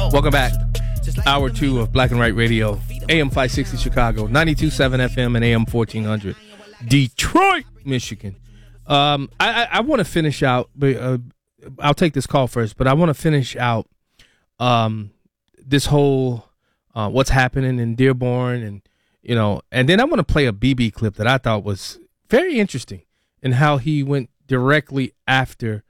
Welcome back. Hour 2 of Black and White Radio, AM 560 Chicago, 92.7 FM and AM 1400 Detroit, Michigan. I want to finish out. I'll take this call first, but I want to finish out this whole what's happening in Dearborn, and then I want to play a BB clip that I thought was very interesting in how he went directly after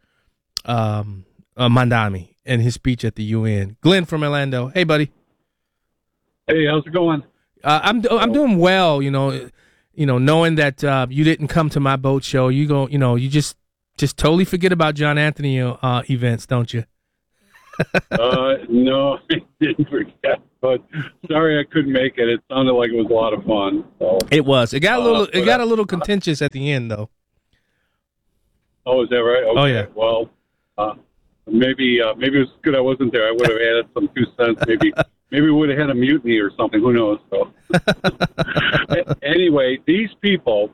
Mamdani and his speech at the UN. Glenn from Orlando. Hey, buddy. Hey, how's it going? I'm doing well. Knowing that you didn't come to my boat show, you just totally forget about John Anthony events, don't you? No, I didn't forget. But sorry I couldn't make it. It sounded like it was a lot of fun. So. It was. It got a little contentious at the end, though. Oh, is that right? Okay. Oh, yeah. Well, maybe it was good I wasn't there. I would have added some 2 cents. Maybe we would have had a mutiny or something. Who knows? So. Anyway, these people,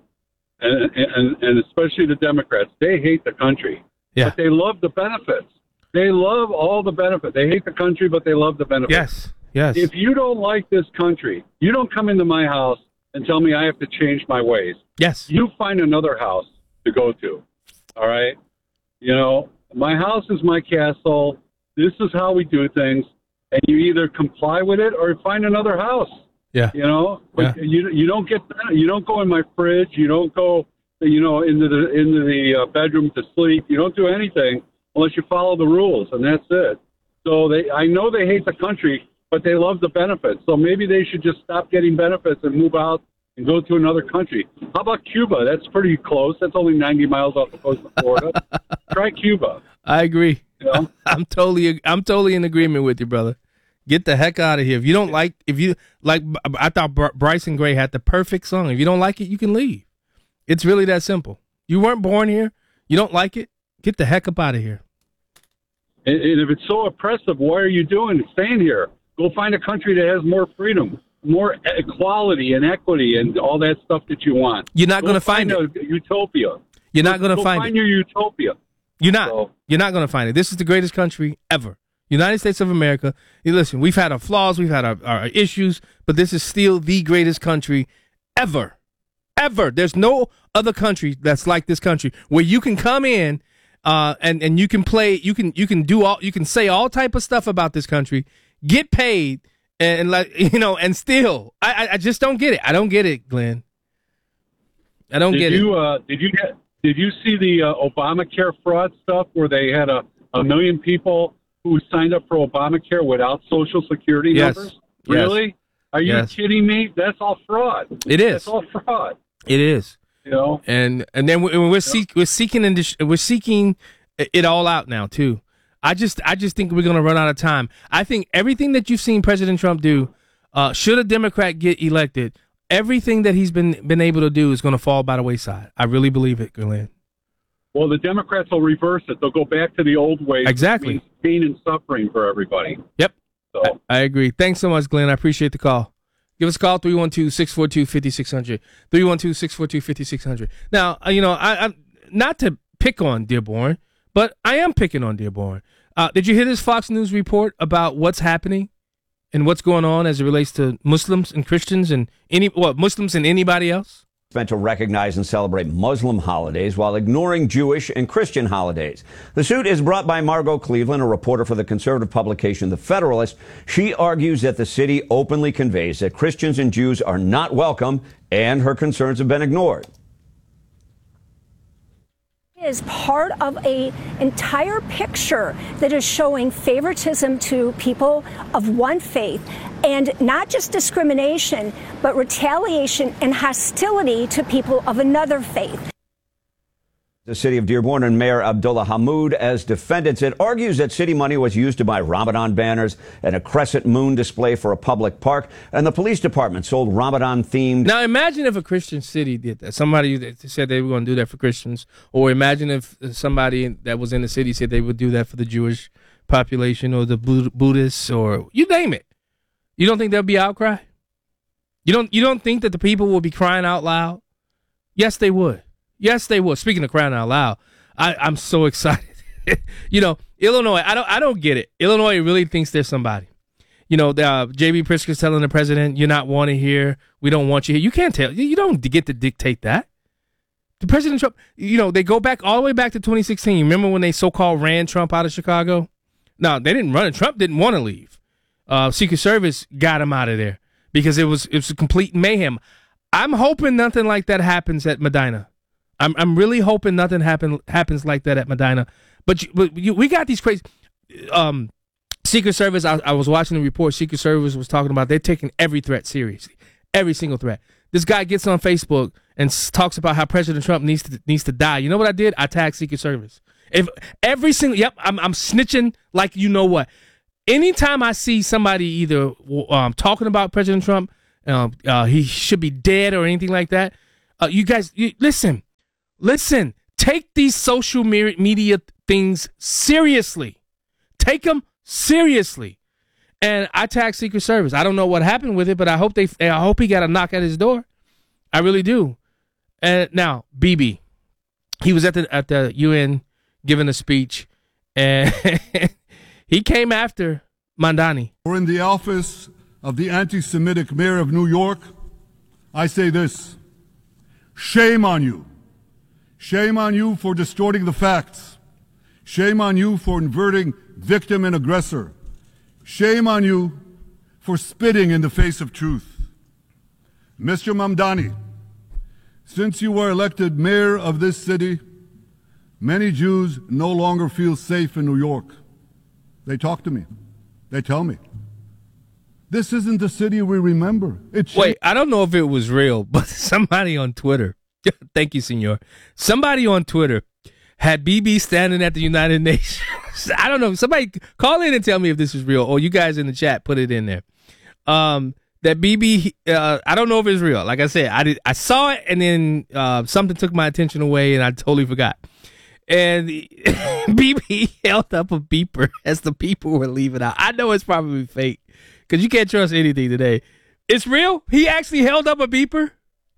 and especially the Democrats, they hate the country. Yeah. But they love the benefits. They love all the benefits. They hate the country, but they love the benefits. Yes. If you don't like this country, you don't come into my house and tell me I have to change my ways. Yes. You find another house to go to. All right? My house is my castle. This is how we do things. And you either comply with it or find another house. Yeah. But you don't go in my fridge. You don't go, into the bedroom to sleep. You don't do anything unless you follow the rules, and that's it. So I know they hate the country, but they love the benefits. So maybe they should just stop getting benefits and move out and go to another country. How about Cuba? That's pretty close. That's only 90 miles off the coast of Florida. Try Cuba. I agree. I'm totally in agreement with you, brother. Get the heck out of here. If you like, I thought Bryson Gray had the perfect song. If you don't like it, you can leave. It's really that simple. You weren't born here. You don't like it. Get the heck up out of here. And if it's so oppressive, why are you staying here? Go find a country that has more freedom, more equality and equity and all that stuff that you want. You're not going to find it. Utopia. You're not going to find it. Find your utopia. You're not. You're not going to find it. This is the greatest country ever. United States of America. Listen, we've had our flaws, we've had our issues, but this is still the greatest country ever. Ever. There's no other country that's like this country where you can come in and you can play, you can say all type of stuff about this country, get paid, and still, I just don't get it. I don't get it, Glenn. I don't get it. Did you see the Obamacare fraud stuff where they had a million people who signed up for Obamacare without Social Security numbers? Really? Yes. Are you kidding me? That's all fraud. It is. That's all fraud. It is. And then we're seeking it all out now too. I just think we're going to run out of time. I think everything that you've seen President Trump do, should a Democrat get elected, everything that he's been able to do is going to fall by the wayside. I really believe it, Glenn. Well, the Democrats will reverse it. They'll go back to the old ways. Exactly. Pain and suffering for everybody. Yep. So I agree. Thanks so much, Glenn. I appreciate the call. Give us a call, 312-642-5600. 312-642-5600. Now, I not to pick on Dearborn, but I am picking on Dearborn. Did you hear this Fox News report about what's happening and what's going on as it relates to Muslims and Christians and Muslims and anybody else? Meant to recognize and celebrate Muslim holidays while ignoring Jewish and Christian holidays. The suit is brought by Margot Cleveland, a reporter for the conservative publication The Federalist. She argues that the city openly conveys that Christians and Jews are not welcome, and her concerns have been ignored. Is part of an entire picture that is showing favoritism to people of one faith, and not just discrimination, but retaliation and hostility to people of another faith. The city of Dearborn and Mayor Abdullah Hammoud as defendants. It argues that city money was used to buy Ramadan banners and a crescent moon display for a public park, and the police department sold Ramadan-themed. Now, imagine if a Christian city did that. Somebody that said they were going to do that for Christians, or imagine if somebody that was in the city said they would do that for the Jewish population or the Buddhists, or you name it. You don't think there'll be outcry? You don't think that the people will be crying out loud? Yes, they would. Yes, they will. Speaking of crying out loud, I'm so excited. Illinois, I don't get it. Illinois really thinks there's somebody. J.B. Pritzker's telling the president, "You're not wanted here. We don't want you here." You can't tell. You don't get to dictate that. The President Trump, they go back all the way back to 2016. Remember when they so-called ran Trump out of Chicago? No, they didn't run it. Trump didn't want to leave. Secret Service got him out of there because it was a complete mayhem. I'm hoping nothing like that happens at Medina. I'm really hoping nothing happens like that at Medina. But we got these crazy Secret Service. I was watching the report. Secret Service was talking about they're taking every threat seriously, every single threat. This guy gets on Facebook and talks about how President Trump needs to die. You know what I did? I tagged Secret Service. If every single I'm snitching like you know what. Anytime I see somebody either talking about President Trump, he should be dead or anything like that. You guys, listen. Take these social media things seriously. Take them seriously. And I tagged Secret Service. I don't know what happened with it, but I hope he got a knock at his door. I really do. And now Bibi, he was at the UN giving a speech, and he came after Mamdani. Or in the office of the anti-Semitic mayor of New York, I say this: shame on you. Shame on you for distorting the facts. Shame on you for inverting victim and aggressor. Shame on you for spitting in the face of truth. Mr. Mamdani, since you were elected mayor of this city, many Jews no longer feel safe in New York. They talk to me. They tell me. This isn't the city we remember. Wait, I don't know if it was real, but somebody on Twitter, thank you, senor. Somebody on Twitter had Bibi standing at the United Nations. I don't know. Somebody call in and tell me if this is real, or you guys in the chat put it in there. That Bibi, I don't know if it's real. Like I said, I saw it, and then something took my attention away, and I totally forgot. And Bibi held up a beeper as the people were leaving out. I know it's probably fake because you can't trust anything today. It's real. He actually held up a beeper.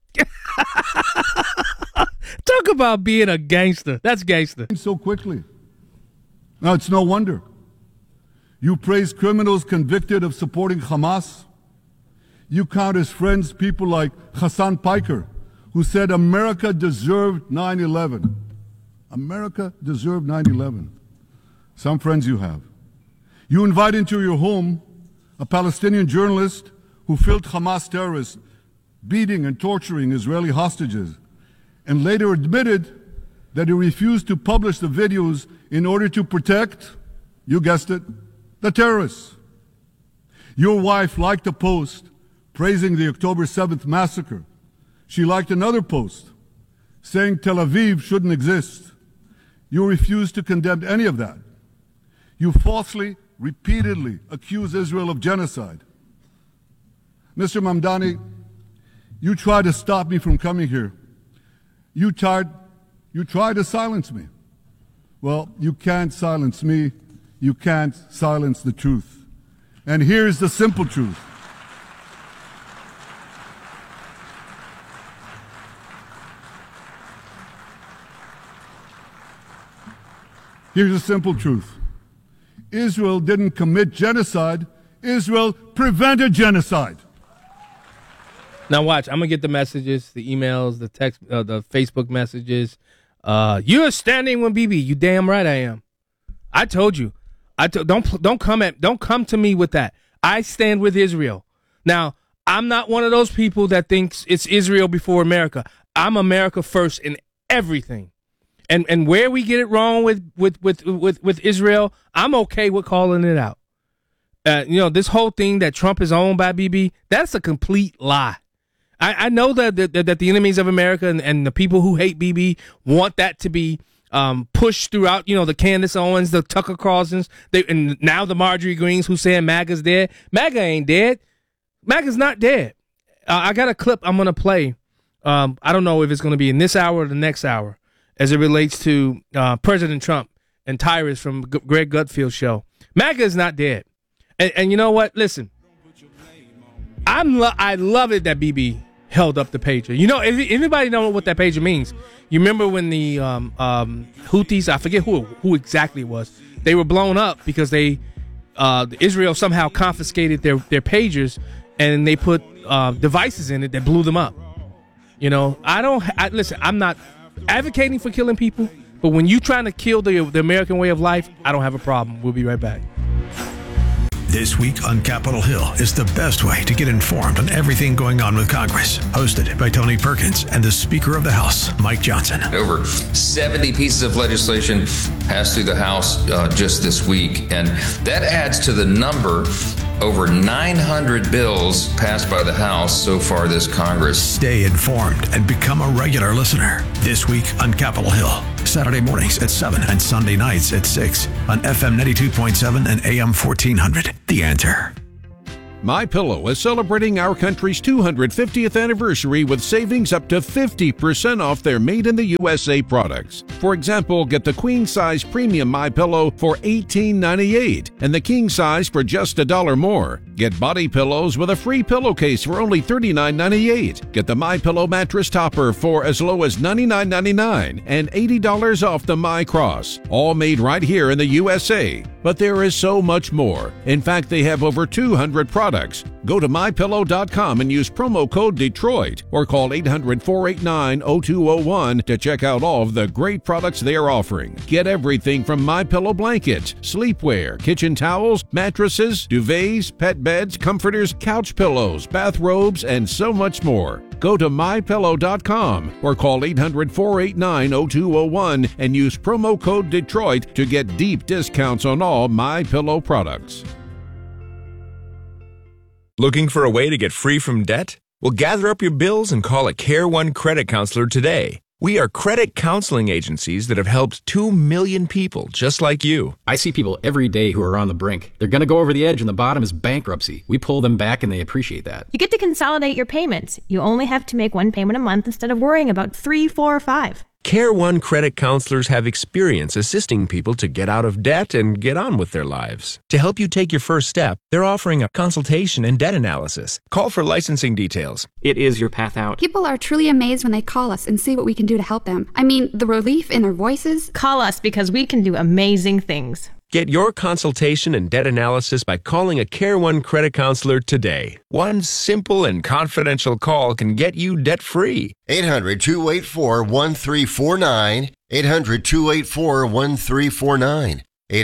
Talk about being a gangster. That's gangster. So quickly. Now, it's no wonder. You praise criminals convicted of supporting Hamas. You count as friends people like Hassan Piker, who said America deserved 9/11. America deserved 9/11. Some friends you have. You invite into your home a Palestinian journalist who filmed Hamas terrorists beating and torturing Israeli hostages, and later admitted that he refused to publish the videos in order to protect, you guessed it, the terrorists. Your wife liked a post praising the October 7th massacre. She liked another post saying Tel Aviv shouldn't exist. You refused to condemn any of that. You falsely, repeatedly accuse Israel of genocide. Mr. Mamdani, you tried to stop me from coming here. You tried to silence me. Well, you can't silence me. You can't silence the truth. And here's the simple truth. Here's the simple truth. Israel didn't commit genocide. Israel prevented genocide. Now watch, I'm going to get the messages, the emails, the text, the Facebook messages. You're standing with Bibi. You damn right I am. I told you. Don't come to me with that. I stand with Israel. Now, I'm not one of those people that thinks it's Israel before America. I'm America first in everything. And where we get it wrong with Israel, I'm okay with calling it out. This whole thing that Trump is owned by Bibi, that's a complete lie. I know that the enemies of America and the people who hate Bibi want that to be pushed throughout. The Candace Owens, the Tucker Carlsons, and now the Marjorie Greens who saying MAGA's dead. MAGA ain't dead. MAGA's not dead. I got a clip I'm gonna play. I don't know if it's gonna be in this hour or the next hour, as it relates to President Trump and Tyrus from Greg Gutfield's show. MAGA is not dead. And you know what? Listen, I love it that Bibi held up the pager. If anybody know what that pager means, you remember when the Houthis, I forget who exactly it was, they were blown up because they Israel somehow confiscated their pagers, and they put devices in it that blew them up. You know, listen, I'm not advocating for killing people, but when you trying to kill the American way of life, I don't have a problem. We'll be right back. This week on Capitol Hill is the best way to get informed on everything going on with Congress. Hosted by Tony Perkins and the Speaker of the House, Mike Johnson. Over 70 pieces of legislation passed through the House just this week, and that adds to the number. Over 900 bills passed by the House so far this Congress. Stay informed and become a regular listener. This week on Capitol Hill. Saturday mornings at 7 and Sunday nights at 6 on FM 92.7 and AM 1400. The Answer. MyPillow is celebrating our country's 250th anniversary with savings up to 50% off their made-in-the-USA products. For example, get the queen-size premium MyPillow for $18.98 and the king size for just $1 more. Get body pillows with a free pillowcase for only $39.98. Get the MyPillow mattress topper for as low as $99.99 and $80 off the MyCross. All made right here in the USA. But there is so much more. In fact, they have over 200 products. Go to MyPillow.com and use promo code Detroit or call 800-489-0201 to check out all of the great products they are offering. Get everything from MyPillow blankets, sleepwear, kitchen towels, mattresses, duvets, pet beds, comforters, couch pillows, bathrobes, and so much more. Go to MyPillow.com or call 800-489-0201 and use promo code Detroit to get deep discounts on all MyPillow products. Looking for a way to get free from debt? Well, gather up your bills and call a Care One credit counselor today. We are credit counseling agencies that have helped 2 million people just like you. I see people every day who are on the brink. They're going to go over the edge and the bottom is bankruptcy. We pull them back and they appreciate that. You get to consolidate your payments. You only have to make one payment a month instead of worrying about 3, 4, or 5. Care One credit counselors have experience assisting people to get out of debt and get on with their lives. To help you take your first step, they're offering a consultation and debt analysis. Call for licensing details. It is your path out. People are truly amazed when they call us and see what we can do to help them. I mean, the relief in their voices. Call us because we can do amazing things. Get your consultation and debt analysis by calling a Care One credit counselor today. One simple and confidential call can get you debt-free. 800-284-1349. 800-284-1349.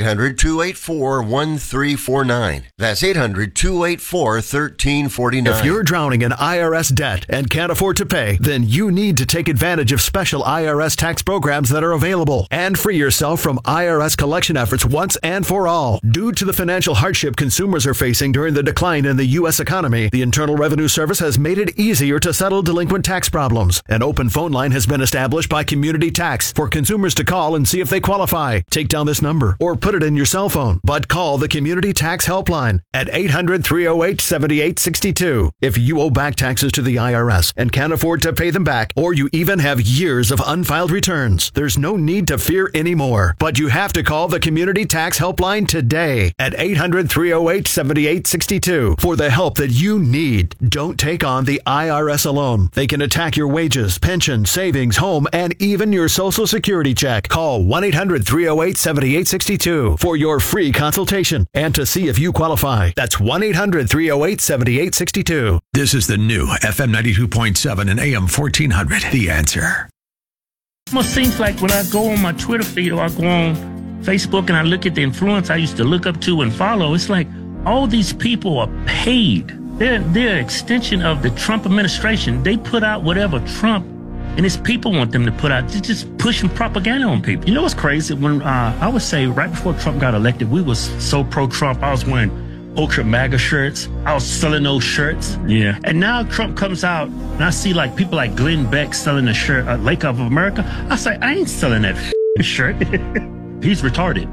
800-284-1349. That's 800-284-1349. If you're drowning in IRS debt and can't afford to pay, then you need to take advantage of special IRS tax programs that are available and free yourself from IRS collection efforts once and for all. Due to the financial hardship consumers are facing during the decline in the U.S. economy, the Internal Revenue Service has made it easier to settle delinquent tax problems. An open phone line has been established by Community Tax for consumers to call and see if they qualify. Take down this number or put it in your cell phone, but call the Community Tax Helpline at 800-308-7862. If you owe back taxes to the IRS and can't afford to pay them back, or you even have years of unfiled returns, there's no need to fear anymore. But you have to call the Community Tax Helpline today at 800-308-7862 for the help that you need. Don't take on the IRS alone. They can attack your wages, pension, savings, home, and even your Social Security check. Call 1-800-308-7862 for your free consultation and to see if you qualify. That's 1-800-308-7862. This is the new FM 92.7 and AM 1400. The Answer. It almost seems like when I go on my Twitter feed or I go on Facebook and I look at the influence I used to look up to and follow, it's like all these people are paid. They're an extension of the Trump administration. They put out whatever Trump and his people want them to put out. They're just pushing propaganda on people. You know what's crazy? When I would say right before Trump got elected, we was so pro-Trump. I was wearing ultra MAGA shirts. I was selling those shirts. Yeah. And now Trump comes out and I see like people like Glenn Beck selling a shirt, Lake of America. I say, I ain't selling that shirt. He's retarded.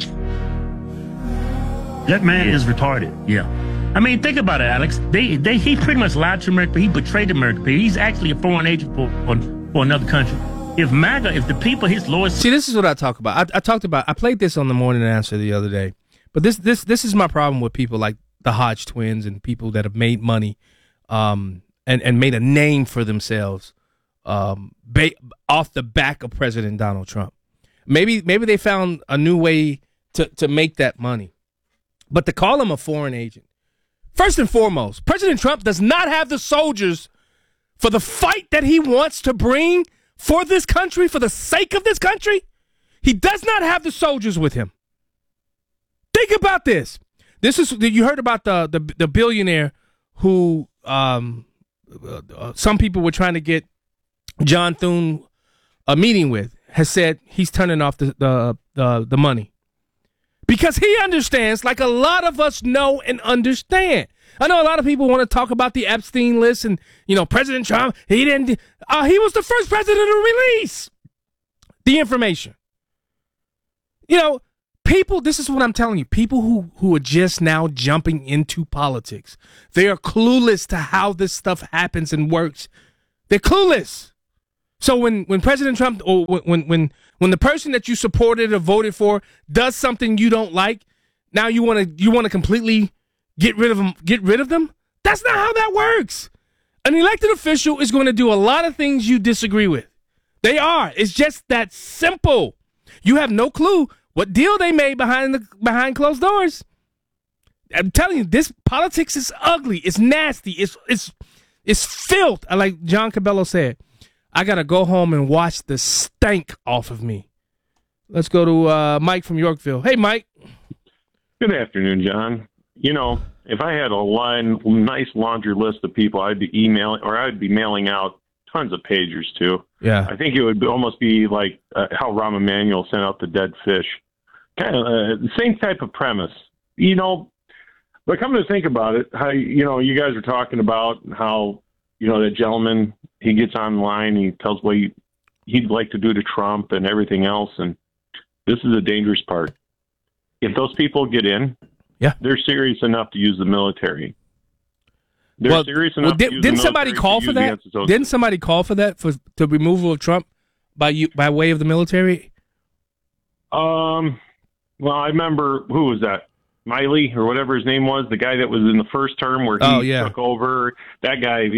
That man is retarded. Yeah. I mean, think about it, Alex. He pretty much lied to America. He betrayed America. He's actually a foreign agent for another country. If the people, his lawyers... See, this is what I talk about. I played this on the Morning Answer the other day. But this is my problem with people like the Hodge twins and people that have made money and made a name for themselves off the back of President Donald Trump. Maybe they found a new way to make that money. But to call him a foreign agent, first and foremost, President Trump does not have the soldiers for the fight that he wants to bring for this country, for the sake of this country. He does not have the soldiers with him. Think about this. You heard about the billionaire who some people were trying to get John Thune a meeting with, has said he's turning off the money because he understands, like a lot of us know and understand. I know a lot of people want to talk about the Epstein list and, President Trump, he was the first president to release the information. People, this is what I'm telling you, people who are just now jumping into politics, they are clueless to how this stuff happens and works. They're clueless. So when President Trump, or when the person that you supported or voted for does something you don't like, now you want to completely get rid of them? That's not how that works. An elected official is going to do a lot of things you disagree with. They are. It's just that simple. You have no clue what deal they made behind closed doors. I'm telling you, this politics is ugly. It's nasty. It's filth. Like John Cabello said, I got to go home and wash the stank off of me. Let's go to Mike from Yorkville. Hey, Mike. Good afternoon, John. If I had a nice laundry list of people I'd be mailing out tons of pagers to. Yeah. I think it would almost be like how Rahm Emanuel sent out the dead fish. Kind of the same type of premise. But come to think about it, how, you guys were talking about how, that gentleman, he gets online, he tells what he'd like to do to Trump and everything else. And this is the dangerous part. If those people get in, they're serious enough to use the military. They're serious enough to use the military. Didn't somebody call for that? Didn't somebody call for that, for the removal of Trump by way of the military? Well, I remember, who was that? Miley, or whatever his name was, the guy that was in the first term where he took over. That guy,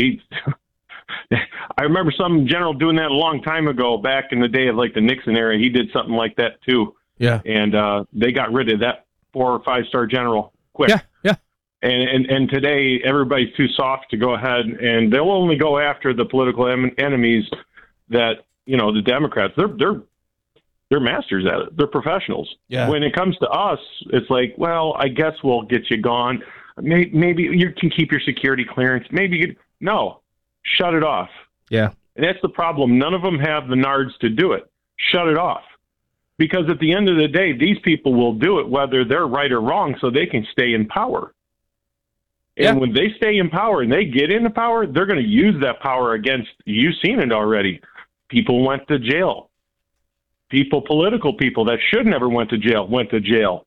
I remember some general doing that a long time ago, back in the day of like the Nixon era. He did something like that too. Yeah. And they got rid of that 4 or 5 star general quick. Yeah. And today everybody's too soft to go ahead, and they'll only go after the political enemies that, the Democrats, they're masters at it. They're professionals. Yeah. When it comes to us, it's like, well, I guess we'll get you gone. Maybe you can keep your security clearance. No, shut it off. Yeah. And that's the problem. None of them have the nards to do it. Shut it off. Because at the end of the day, these people will do it whether they're right or wrong, so they can stay in power. And when they stay in power and they get into power, they're going to use that power against, you've seen it already. People went to jail. Political people that should never went to jail.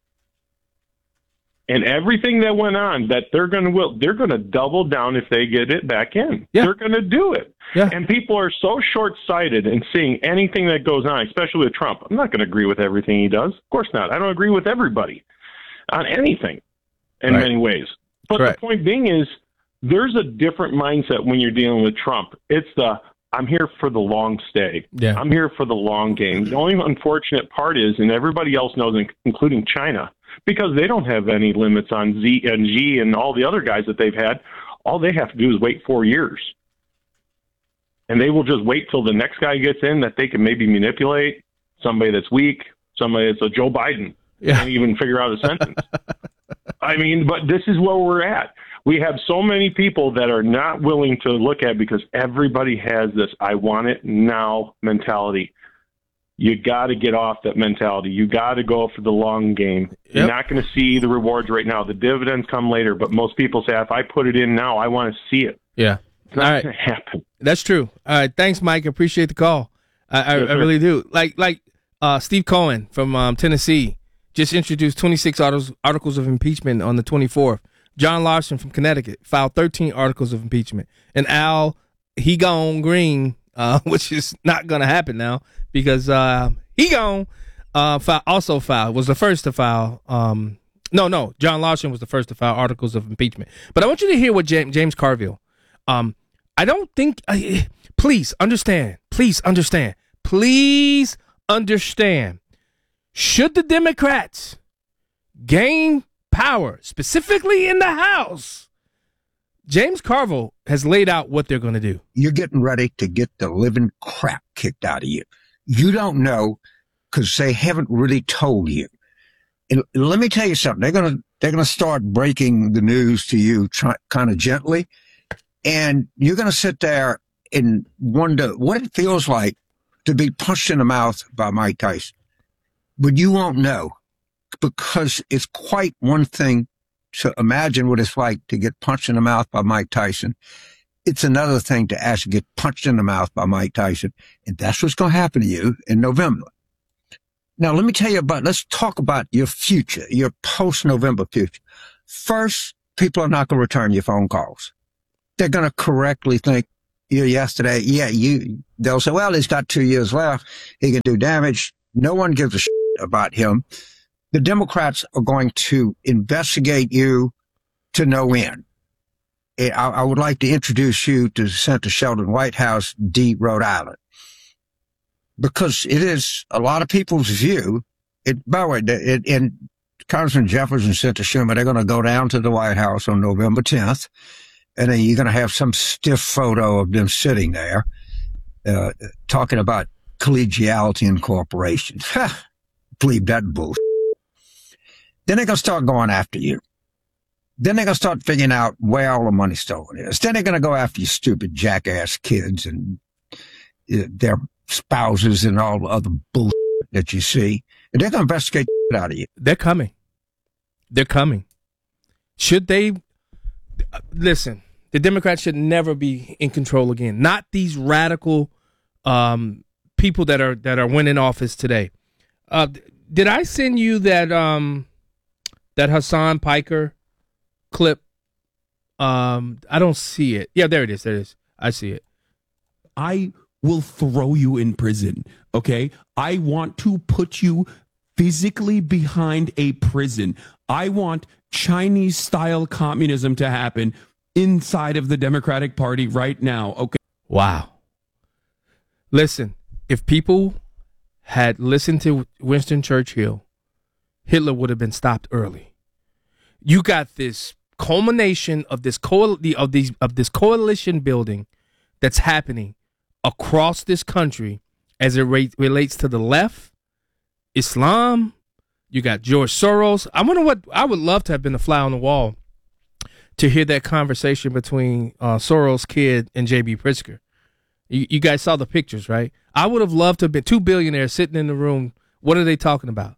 And everything that went on, that they're going to double down if they get it back in. Yeah. They're going to do it. Yeah. And people are so short-sighted in seeing anything that goes on, especially with Trump. I'm not going to agree with everything he does. Of course not. I don't agree with everybody on anything in many ways. But the point being is, there's a different mindset when you're dealing with Trump. It's I'm here for the long stay. Yeah. I'm here for the long game. The only unfortunate part is, and everybody else knows, including China, because they don't have any limits on Z and G and all the other guys that they've had, all they have to do is wait 4 years. And they will just wait till the next guy gets in that they can maybe manipulate, somebody that's weak, somebody that's a Joe Biden. Can't even figure out a sentence. I mean, but this is where we're at. We have so many people that are not willing to look at, because everybody has this I want it now mentality. You got to get off that mentality. You got to go for the long game. You're not going to see the rewards right now. The dividends come later, but most people say, if I put it in now, I want to see it. Yeah. It's not going to happen. That's true. All right. Thanks, Mike. I appreciate the call. I really do. Like Steve Cohen from Tennessee just introduced 26 articles of impeachment on the 24th. John Larson from Connecticut filed 13 articles of impeachment. And Al, he gone green, which is not going to happen now because he gone, was the first to file. No, John Larson was the first to file articles of impeachment. But I want you to hear what James Carville. I don't think, please understand. Should the Democrats gain power, specifically in the House, James Carville has laid out what they're going to do. You're getting ready to get the living crap kicked out of you. You don't know because they haven't really told you. And let me tell you something. They're gonna start breaking the news to you kind of gently, and you're gonna sit there and wonder what it feels like to be punched in the mouth by Mike Tyson. But you won't know, because it's quite one thing to imagine what it's like to get punched in the mouth by Mike Tyson. It's another thing to actually get punched in the mouth by Mike Tyson, and that's what's going to happen to you in November. Now, let's talk about your future, your post-November future. First, people are not going to return your phone calls. They're going to correctly think yesterday. They'll say, well, he's got 2 years left. He can do damage. No one gives a shit about him. The Democrats are going to investigate you to no end. I would like to introduce you to Senator Sheldon Whitehouse, D. Rhode Island, because it is a lot of people's view. By the way, and Congressman Jeffers and Senator Schumer, they're going to go down to the White House on November 10th, and then you're going to have some stiff photo of them sitting there talking about collegiality and cooperation. Believe that bullshit. Then they're going to start going after you. Then they're going to start figuring out where all the money stolen is. Then they're going to go after you stupid jackass kids and their spouses and all the other bullshit that you see. And they're going to investigate the shit out of you. They're coming. They're coming. Should they? Listen, the Democrats should never be in control again. Not these radical people that are winning office today. Did I send you that Hassan Piker clip? I don't see it. Yeah, there it is. There it is. I see it. I will throw you in prison, okay? I want to put you physically behind a prison. I want Chinese-style communism to happen inside of the Democratic Party right now, okay? Wow. Listen, if people had listened to Winston Churchill, Hitler would have been stopped early. You got this culmination of this coalition building that's happening across this country as it relates to the left, Islam. You got George Soros. I would love to have been a fly on the wall to hear that conversation between Soros' kid and J.B. Pritzker. You guys saw the pictures, right? I would have loved to have been two billionaires sitting in the room. What are they talking about?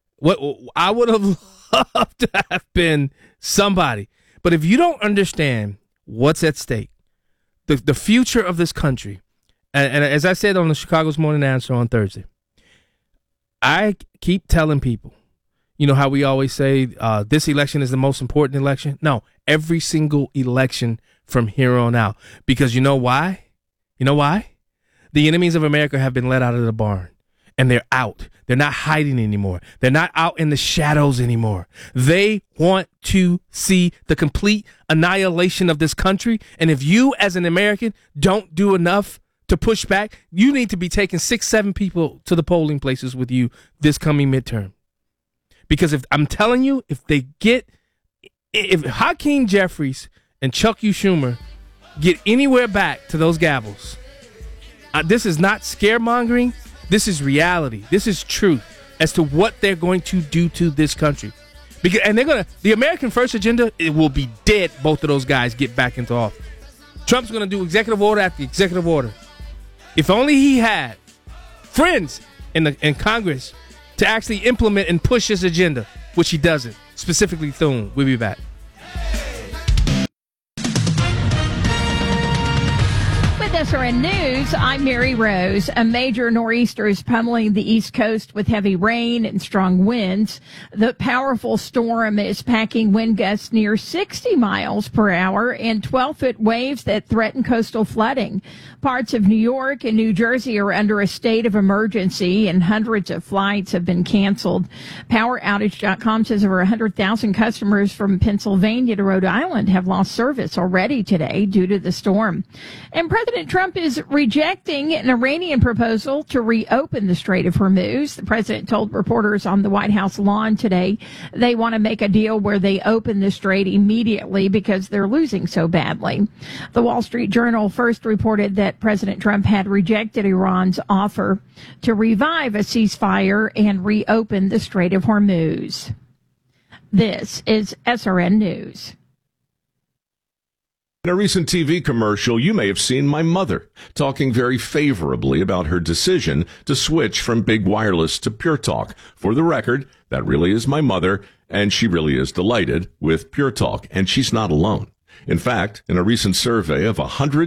I would have loved to have been somebody. But if you don't understand what's at stake, the future of this country, and as I said on the Chicago's Morning Answer on Thursday, I keep telling people, you know how we always say this election is the most important election? No, every single election from here on out. Because you know why? You know why? The enemies of America have been let out of the barn, and they're out. They're not hiding anymore. They're not out in the shadows anymore. They want to see the complete annihilation of this country. And if you, as an American, don't do enough to push back, you need to be taking 6-7 people to the polling places with you this coming midterm. Because if I'm telling you, if Hakeem Jeffries and Chuck U. Schumer get anywhere back to those gavels, this is not scaremongering. This is reality. This is truth as to what they're going to do to this country. And the American First agenda, it will be dead. Both of those guys get back into office. Trump's going to do executive order after executive order. If only he had friends in Congress to actually implement and push his agenda, which he doesn't. Specifically, Thune. We'll be back. SRN News, I'm Mary Rose. A major nor'easter is pummeling the East Coast with heavy rain and strong winds. The powerful storm is packing wind gusts near 60 miles per hour and 12-foot waves that threaten coastal flooding. Parts of New York and New Jersey are under a state of emergency, and hundreds of flights have been canceled. PowerOutage.com says over 100,000 customers from Pennsylvania to Rhode Island have lost service already today due to the storm. And President President Trump is rejecting an Iranian proposal to reopen the Strait of Hormuz. The president told reporters on the White House lawn today they want to make a deal where they open the strait immediately because they're losing so badly. The Wall Street Journal first reported that President Trump had rejected Iran's offer to revive a ceasefire and reopen the Strait of Hormuz. This is SRN News. In a recent TV commercial, you may have seen my mother talking very favorably about her decision to switch from big wireless to Pure Talk. For the record, that really is my mother, and she really is delighted with Pure Talk, and she's not alone. In fact, in a recent survey of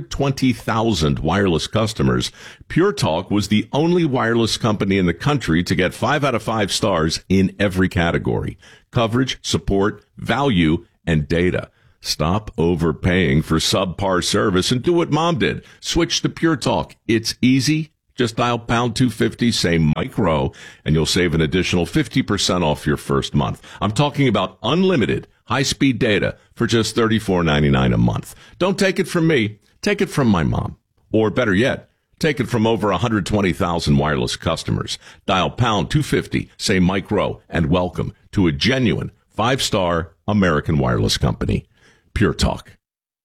120,000 wireless customers, Pure Talk was the only wireless company in the country to get 5 out of 5 stars in every category: coverage, support, value, and data. Stop overpaying for subpar service and do what Mom did. Switch to Pure Talk. It's easy. Just dial pound 250, say Mike Rowe, and you'll save an additional 50% off your first month. I'm talking about unlimited high-speed data for just $34.99 a month. Don't take it from me. Take it from my mom. Or better yet, take it from over 120,000 wireless customers. Dial pound 250, say Mike Rowe, and welcome to a genuine 5-star American wireless company. Pure Talk.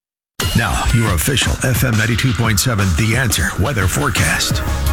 Now, your official FM 92.7 The Answer weather forecast.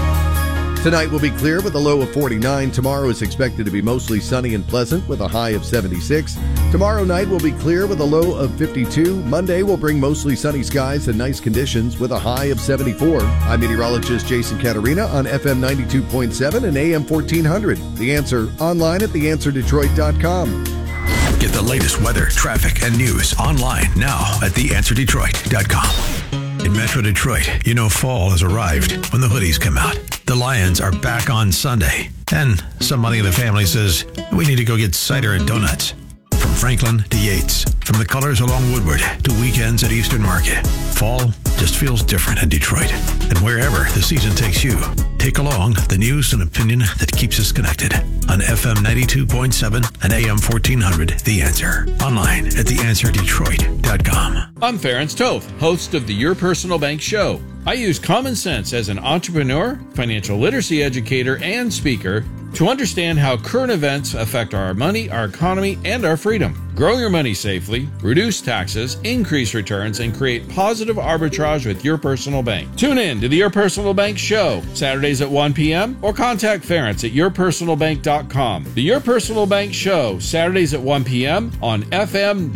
Tonight will be clear with a low of 49. Tomorrow is expected to be mostly sunny and pleasant with a high of 76. Tomorrow night will be clear with a low of 52. Monday will bring mostly sunny skies and nice conditions with a high of 74. I'm meteorologist Jason Caterina on FM 92.7 and AM 1400. The Answer online at theanswerdetroit.com. Get the latest weather, traffic, and news online now at theanswerdetroit.com. In Metro Detroit, you know fall has arrived when the hoodies come out. The Lions are back on Sunday. And somebody in the family says, we need to go get cider and donuts. From Franklin to Yates, from the colors along Woodward to weekends at Eastern Market, fall just feels different in Detroit. And wherever the season takes you, take along the news and opinion that keeps us connected on FM 92.7 and AM 1400, The Answer. Online at theanswerdetroit.com. I'm Ference Toth, host of the Your Personal Bank Show. I use common sense as an entrepreneur, financial literacy educator, and speaker to understand how current events affect our money, our economy, and our freedom. Grow your money safely, reduce taxes, increase returns, and create positive arbitrage with Your Personal Bank. Tune in to the Your Personal Bank Show, Saturdays at 1 p.m., or contact Ference at yourpersonalbank.com. The Your Personal Bank Show, Saturdays at 1 p.m. on FM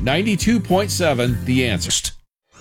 92.7, The Answer.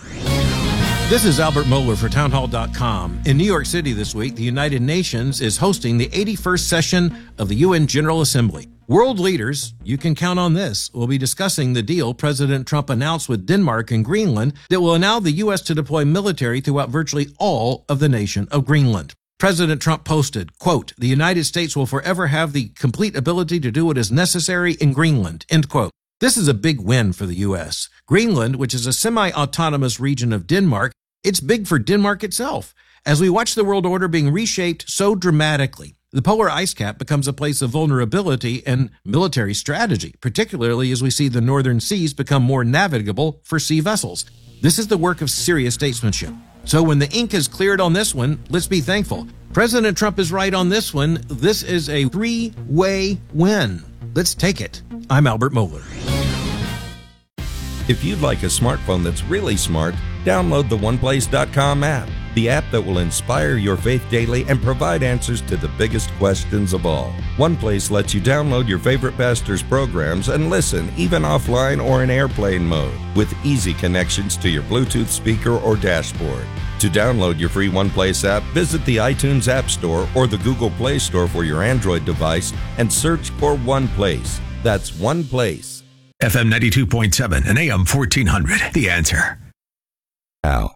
This is Albert Mohler for townhall.com. In New York City this week, the United Nations is hosting the 81st session of the UN General Assembly. World leaders, you can count on this, will be discussing the deal President Trump announced with Denmark and Greenland that will allow the U.S. to deploy military throughout virtually all of the nation of Greenland. President Trump posted, quote, "The United States will forever have the complete ability to do what is necessary in Greenland," end quote. This is a big win for the U.S. Greenland, which is a semi-autonomous region of Denmark, it's big for Denmark itself. As we watch the world order being reshaped so dramatically, the polar ice cap becomes a place of vulnerability and military strategy, particularly as we see the northern seas become more navigable for sea vessels. This is the work of serious statesmanship. So when the ink is cleared on this one, let's be thankful. President Trump is right on this one. This is a three-way win. Let's take it. I'm Albert Mohler. If you'd like a smartphone that's really smart, download the OnePlace.com app, the app that will inspire your faith daily and provide answers to the biggest questions of all. OnePlace lets you download your favorite pastor's programs and listen even offline or in airplane mode with easy connections to your Bluetooth speaker or dashboard. To download your free OnePlace app, visit the iTunes App Store or the Google Play Store for your Android device and search for OnePlace. That's OnePlace. FM 92.7 and AM 1400, The Answer. Ow.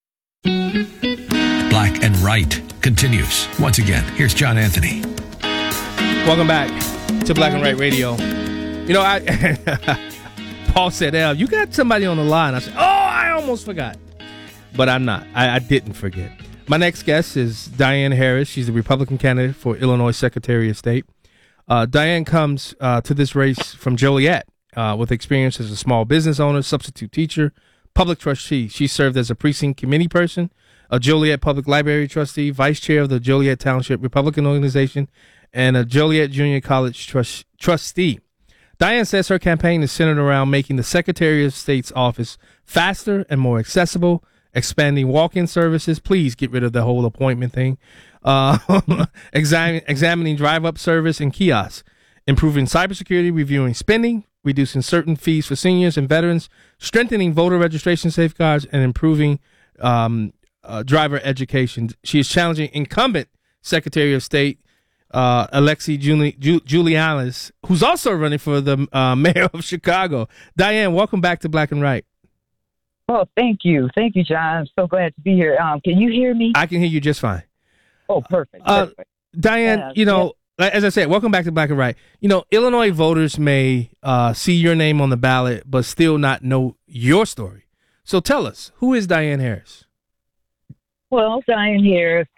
Black and Right continues. Once again, here's John Anthony. Welcome back to Black and Right Radio. You know, Paul said, Al, you got somebody on the line. I said, oh, I almost forgot. But I'm not. I didn't forget. My next guest is Diane Harris. She's the Republican candidate for Illinois Secretary of State. Diane comes to this race from Joliet. With experience as a small business owner, substitute teacher, public trustee. She served as a precinct committee person, a Joliet Public Library trustee, vice chair of the Joliet Township Republican Organization, and a Joliet Junior College trustee. Diane says her campaign is centered around making the Secretary of State's office faster and more accessible, expanding walk-in services. Please get rid of the whole appointment thing. Examining drive-up service and kiosks, improving cybersecurity, reviewing spending, reducing certain fees for seniors and veterans, strengthening voter registration safeguards, and improving driver education. She is challenging incumbent Secretary of State Alexi Giulianis, who's also running for the mayor of Chicago. Diane, welcome back to Black and Right. Oh, thank you. Thank you, John. I'm so glad to be here. Can you hear me? I can hear you just fine. Oh, perfect. Diane, as I said, welcome back to Black and Right. Illinois voters may see your name on the ballot, but still not know your story. So tell us, who is Diane Harris? Well, Diane Harris,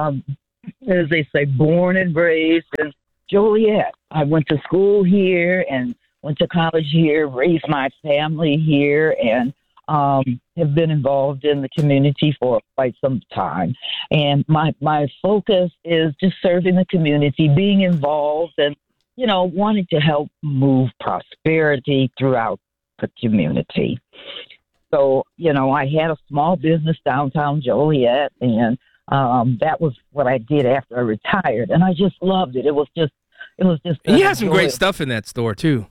as they say, born and raised in Joliet. I went to school here and went to college here, raised my family here, and have been involved in the community for quite some time. And my focus is just serving the community, being involved, and, wanting to help move prosperity throughout the community. So, I had a small business downtown Joliet, and that was what I did after I retired, and I just loved it. It was just. You had some great stuff in that store too.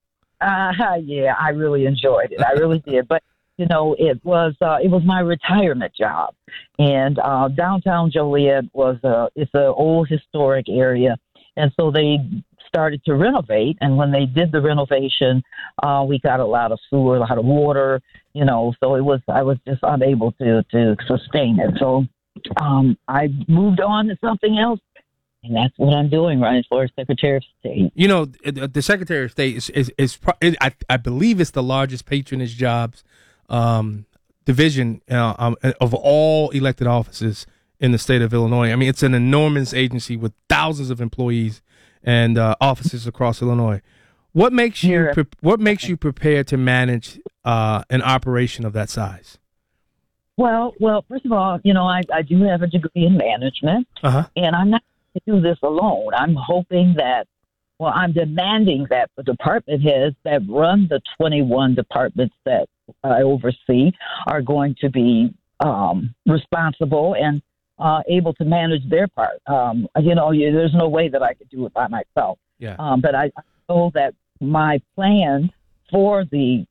Yeah, I really enjoyed it. I really did. But it was my retirement job, and downtown Joliet it's an old historic area, and so they started to renovate. And when they did the renovation, we got a lot of sewer, a lot of water. So I was just unable to sustain it. So I moved on to something else. And that's what I'm doing, running for Secretary of State. The Secretary of State is I believe it's the largest patronage jobs division of all elected offices in the state of Illinois. I mean, it's an enormous agency with thousands of employees and offices across Illinois. What makes you prepared to manage an operation of that size? Well, first of all, I do have a degree in management, and I'm not to do this alone. I'm hoping that, I'm demanding that the department heads that run the 21 departments that I oversee are going to be responsible and able to manage their part. There's no way that I could do it by myself. Yeah. But I know that my plan for the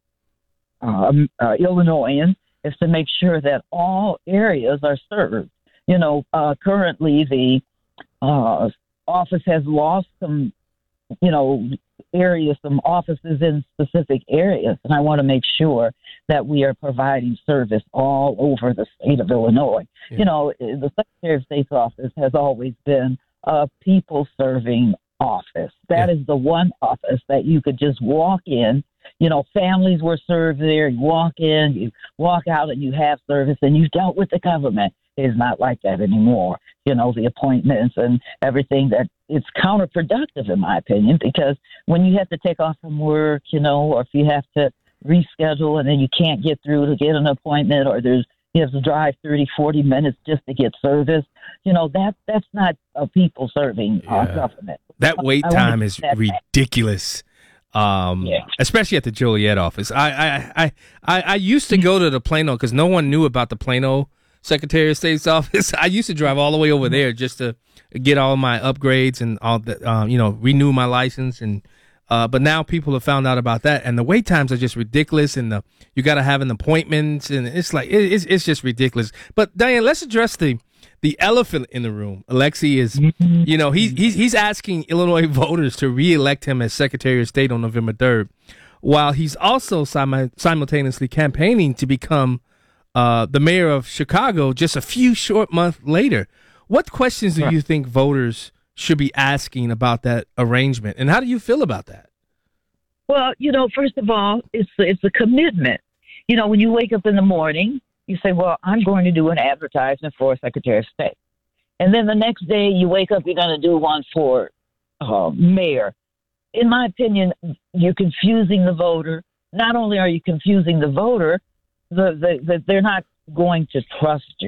Illinoisans is to make sure that all areas are served. Currently the office has lost some, areas, some offices in specific areas, and I want to make sure that we are providing service all over the state of Illinois. Yeah. The Secretary of State's office has always been a people-serving office. That is the one office that you could just walk in. Families were served there. You walk in, you walk out, and you have service, and you dealt with the government. It is not like that anymore. The appointments and everything, that it's counterproductive, in my opinion, because when you have to take off from work, or if you have to reschedule and then you can't get through to get an appointment, or you have to drive 30, 40 minutes just to get service, that's not a people serving government. That wait time is ridiculous. Especially at the Joliet office. I used to go to the Plano because no one knew about the Plano Secretary of State's office. I used to drive all the way over there just to get all my upgrades and all that, renew my license. And but now people have found out about that, and the wait times are just ridiculous. And you got to have an appointment, and it's like it's just ridiculous. But Diane, let's address the elephant in the room. Alexi is, he's asking Illinois voters to reelect him as Secretary of State on November 3rd, while he's also simultaneously campaigning to become the mayor of Chicago just a few short months later. What questions do you think voters should be asking about that arrangement, and how do you feel about that? Well, first of all, it's a commitment. When you wake up in the morning, you say, well, I'm going to do an advertisement for Secretary of State. And then the next day you wake up, you're going to do one for mayor. In my opinion, you're confusing the voter. Not only are you confusing the voter, they're not going to trust you.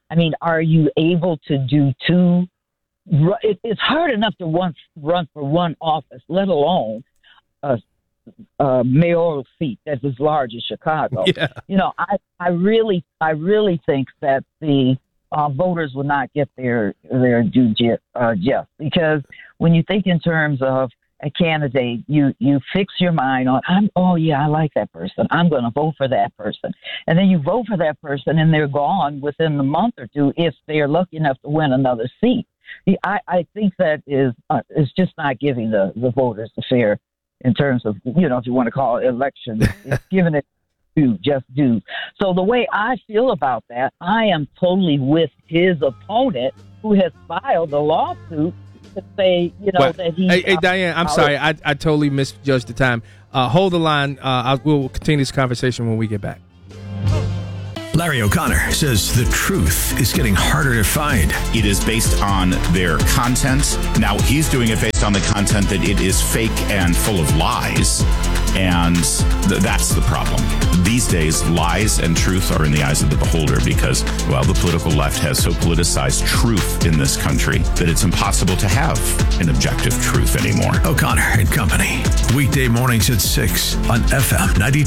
I mean, are you able to do two? It's hard enough to run for one office, let alone a mayoral seat that's as large as Chicago. Yeah. You know, I really think that the voters will not get their due just, because when you think in terms of a candidate, you fix your mind on, I like that person, I'm going to vote for that person, and then you vote for that person and they're gone within a month or two if they're lucky enough to win another seat. I think that is just not giving the voters the fair, in terms of, if you want to call it election, it's giving it just due. So the way I feel about that, I am totally with his opponent who has filed a lawsuit to say, that he... Hey, Diane, I'm sorry. I totally misjudged the time. Hold the line. We'll continue this conversation when we get back. Larry O'Connor says the truth is getting harder to find. It is based on their content. Now, he's doing it based on the content that it is fake and full of lies. And that's the problem. These days, lies and truth are in the eyes of the beholder because, well, the political left has so politicized truth in this country that it's impossible to have an objective truth anymore. O'Connor and Company. Weekday mornings at 6 on FM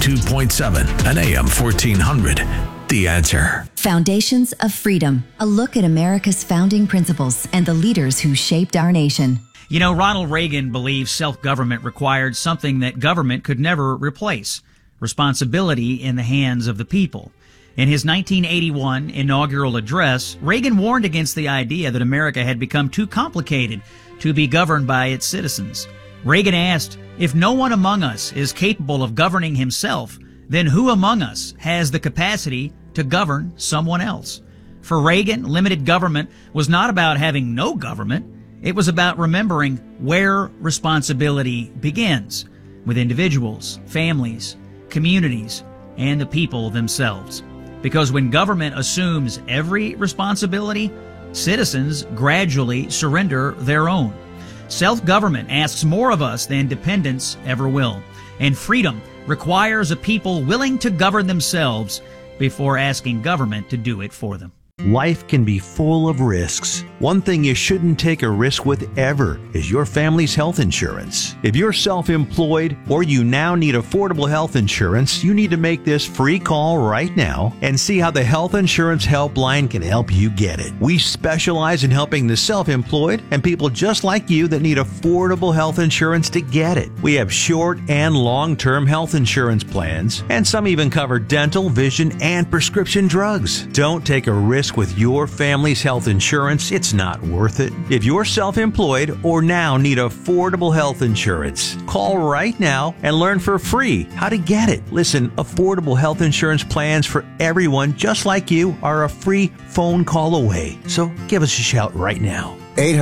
92.7 and AM 1400. The Answer. Foundations of Freedom. A look at America's founding principles and the leaders who shaped our nation. You know, Ronald Reagan believed self-government required something that government could never replace: responsibility in the hands of the people. In his 1981 inaugural address, Reagan warned against the idea that America had become too complicated to be governed by its citizens. Reagan asked, if no one among us is capable of governing himself, then who among us has the capacity to govern someone else? For Reagan, limited government was not about having no government. It was about remembering where responsibility begins, with individuals, families, communities, and the people themselves. Because when government assumes every responsibility, citizens gradually surrender their own. Self-government asks more of us than dependence ever will. And freedom requires a people willing to govern themselves before asking government to do it for them. Life can be full of risks. One thing you shouldn't take a risk with ever is your family's health insurance. If you're self-employed or you now need affordable health insurance, you need to make this free call right now and see how the Health Insurance Helpline can help you get it. We specialize in helping the self-employed and people just like you that need affordable health insurance to get it. We have short and long-term health insurance plans, and some even cover dental, vision, and prescription drugs. Don't take a risk with your family's health insurance. It's not worth it. If you're self-employed or now need affordable health insurance, call right now and learn for free how to get it. Listen, affordable health insurance plans for everyone just like you are a free phone call away. So give us a shout right now.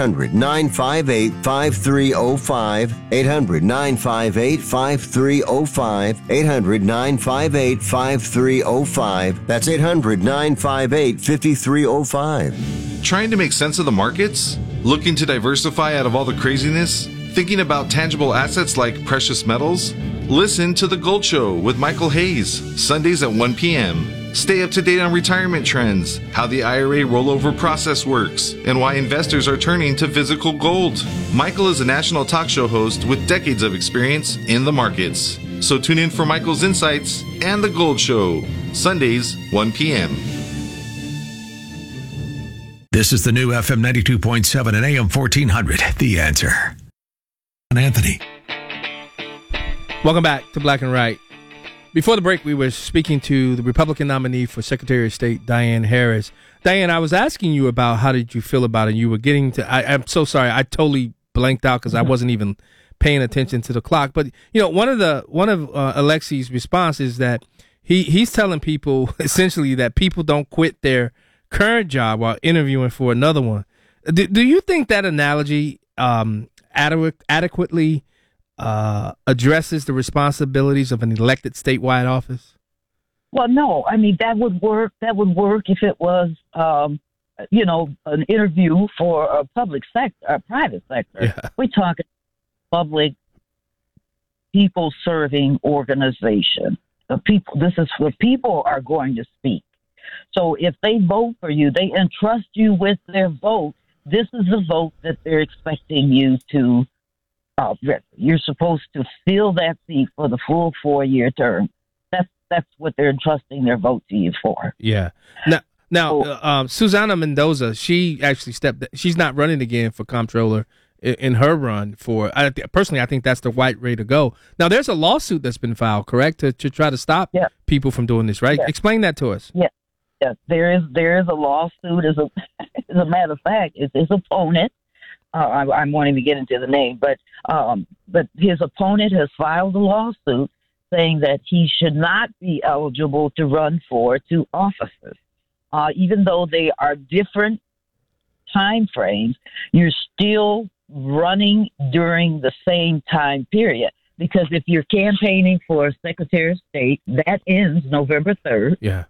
800-958-5305. 800-958-5305. 800-958-5305. That's 800-958-5305. Trying to make sense of the markets? Looking to diversify out of all the craziness? Thinking about tangible assets like precious metals? Listen to The Gold Show with Michael Hayes, Sundays at 1 p.m. Stay up to date on retirement trends, how the IRA rollover process works, and why investors are turning to physical gold. Michael is a national talk show host with decades of experience in the markets. So tune in for Michael's insights and The Gold Show, Sundays, 1 p.m. This is the new FM 92.7 and AM 1400. The Answer. And Anthony. Welcome back to Black and Right. Before the break, we were speaking to the Republican nominee for Secretary of State, Diane Harris. Diane, I was asking you about how did you feel about it. You were getting to, I'm so sorry, I totally blanked out because I wasn't even paying attention to the clock. But, one of Alexi's response is that he's telling people essentially that people don't quit their current job while interviewing for another one. Do you think that analogy adequately addresses the responsibilities of an elected statewide office? Well, no. I mean, that would work. That would work if it was, an interview for a public sector, a private sector. Yeah. We're talking public, people-serving organization. This is where people are going to speak. So if they vote for you, they entrust you with their vote. This is the vote that they're expecting you to you're supposed to fill that seat for the full 4-year term. That's what they're entrusting their vote to you for. Yeah. Now, Susana Mendoza, she actually she's not running again for comptroller in her run for. Personally, I think that's the right way to go. Now, there's a lawsuit that's been filed, correct, to try to stop people from doing this, right? Yeah. Explain that to us. Yeah. Yes, there is a lawsuit. As a matter of fact, it's his opponent. I won't even get into the name, but his opponent has filed a lawsuit saying that he should not be eligible to run for 2 offices, even though they are different time frames. You're still running during the same time period, because if you're campaigning for Secretary of State, that ends November 3rd. Yeah.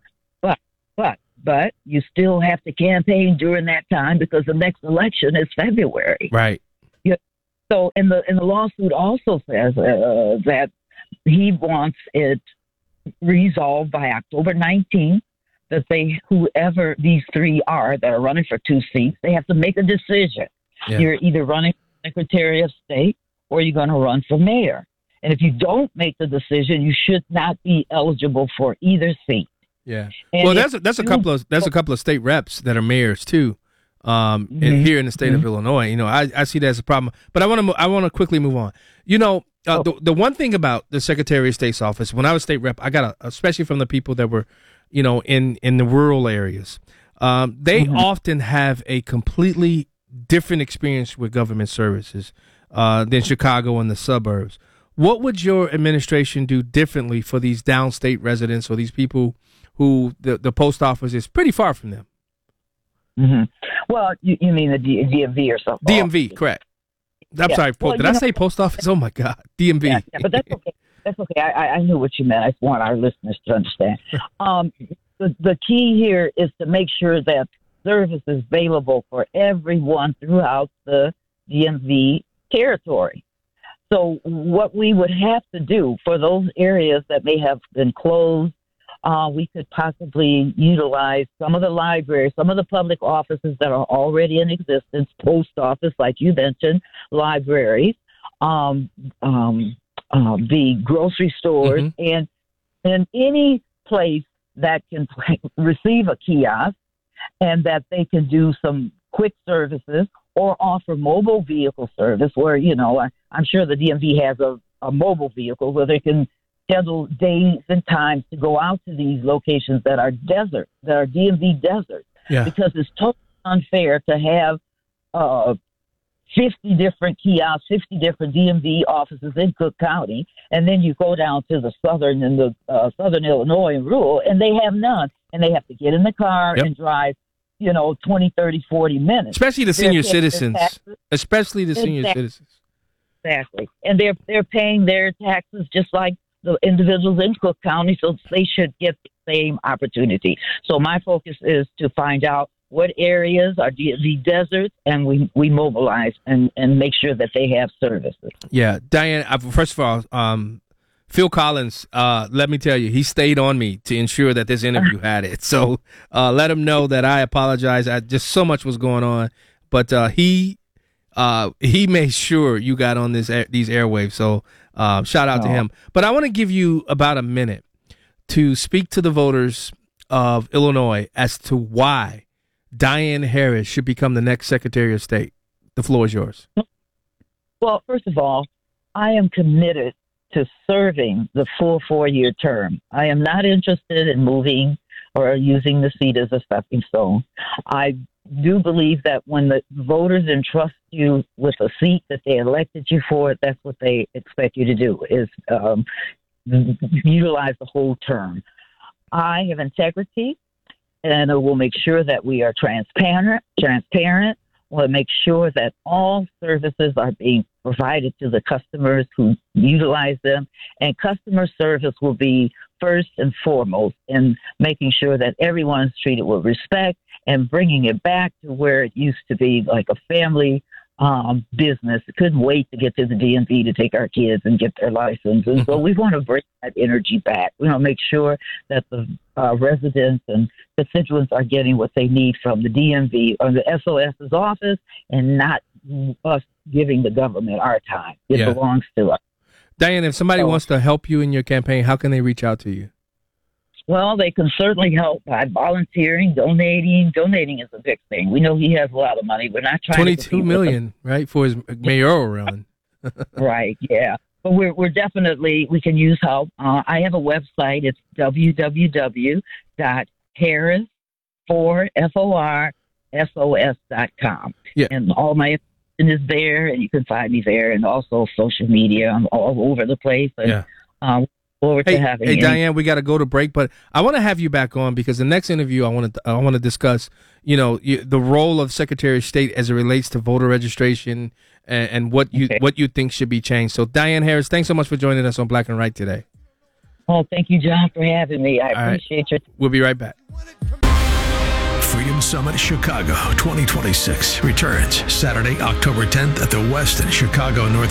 But you still have to campaign during that time, because the next election is February. Right. Yeah. So, and the lawsuit also says that he wants it resolved by October 19th. That whoever these 3 are that are running for 2 seats, they have to make a decision. Yeah. You're either running for Secretary of State or you're going to run for mayor. And if you don't make the decision, you should not be eligible for either seat. Yeah. And well, there's a couple of state reps that are mayors too, here in the state of Illinois. You know, I see that as a problem. But I want to quickly move on. You know, the one thing about the Secretary of State's office, when I was state rep, I got especially from the people that were, you know, in the rural areas, they often have a completely different experience with government services than Chicago and the suburbs. What would your administration do differently for these downstate residents or these people who the post office is pretty far from them? Mm-hmm. Well, you mean the DMV or something? DMV, correct. I'm sorry, did I say post office? Oh, my God. DMV. Yeah, but that's okay. That's okay. I knew what you meant. I just want our listeners to understand. The key here is to make sure that service is available for everyone throughout the DMV territory. So what we would have to do for those areas that may have been closed, we could possibly utilize some of the libraries, some of the public offices that are already in existence, post office, like you mentioned, libraries, the grocery stores, and any place that can receive a kiosk and that they can do some quick services or offer mobile vehicle service where, you know, I'm sure the DMV has a mobile vehicle where they can schedule days and times to go out to these locations that are desert, that are DMV deserts. Yeah. Because it's totally unfair to have 50 different kiosks, 50 different DMV offices in Cook County, and then you go down to the southern and the southern Illinois and rural, and they have none, and they have to get in the car and drive, you know, 20, 30, 40 minutes. Especially the senior citizens. Especially the senior citizens. Exactly. And they're paying their taxes just like the individuals in Cook County, so they should get the same opportunity. So my focus is to find out what areas are the deserts, and we mobilize and make sure that they have services. Yeah, Diane, first of all, Phil Collins, let me tell you, he stayed on me to ensure that this interview had it. So let him know that I apologize. Just so much was going on, but he made sure you got on these airwaves. So shout out to him. But I want to give you about a minute to speak to the voters of Illinois as to why Diane Harris should become the next Secretary of State. The floor is yours. Well, first of all, I am committed to serving the full 4-year term. I am not interested in moving or using the seat as a stepping stone. I do believe that when the voters entrust you with a seat that they elected you for, that's what they expect you to do, is utilize the whole term. I have integrity, and I will make sure that we are transparent. We'll make sure that all services are being provided to the customers who utilize them, and customer service will be first and foremost in making sure that everyone's treated with respect and bringing it back to where it used to be, like a family business. Couldn't wait to get to the DMV to take our kids and get their license. And so we want to bring that energy back. We want to make sure that the residents and constituents are getting what they need from the DMV or the SOS's office, and not us giving the government our time. It belongs to us. Diane, if somebody wants to help you in your campaign, how can they reach out to you? Well, they can certainly help by volunteering, donating. Donating is a big thing. We know he has a lot of money. We're not trying to $22 million, right, for his mayoral run. Right, yeah. But we're definitely, we can use help. I have a website. It's www.harris4FORSOS.com. Yeah. And all my information is there, and you can find me there, and also social media. I'm all over the place. And, forward to having you. Diane, we got to go to break, but I want to have you back on because the next interview I want to discuss, the role of Secretary of State as it relates to voter registration and what you think should be changed. So, Diane Harris, thanks so much for joining us on Black and Right today. Oh, thank you, John, for having me. I appreciate you. We'll be right back. Freedom Summit Chicago 2026 returns Saturday, October 10th at the Westin Chicago North